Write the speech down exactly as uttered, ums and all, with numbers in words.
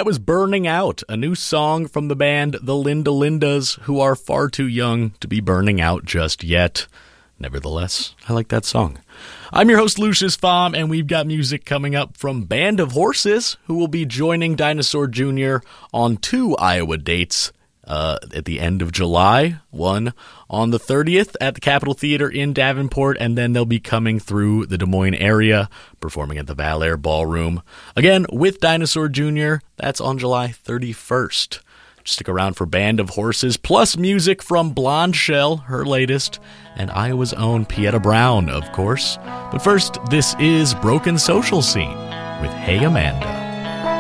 That was Burning Out, a new song from the band The Linda Lindas, who are far too young to be burning out just yet. Nevertheless, I like that song. I'm your host, Lucius Pfam, and we've got music coming up from Band of Horses, who will be joining Dinosaur Junior on two Iowa dates uh, at the end of July. One on the thirtieth at the Capitol Theater in Davenport, and then they'll be coming through the Des Moines area, performing at the Valair Ballroom. Again, with Dinosaur Junior, that's on July thirty-first. Stick around for Band of Horses, plus music from Blonde Shell, her latest, and Iowa's own Pieta Brown, of course. But first, this is Broken Social Scene with Hey Amanda.